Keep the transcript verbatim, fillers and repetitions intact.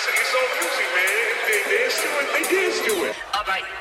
It's, it's all music, man. They dance to it. They dance to it. All right.